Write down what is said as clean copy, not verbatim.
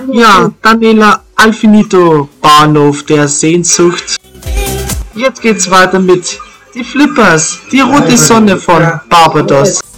Ja, Daniela Alfinito, Bahnhof der Sehnsucht. Jetzt geht's weiter mit die Flippers, die rote Sonne von Barbados.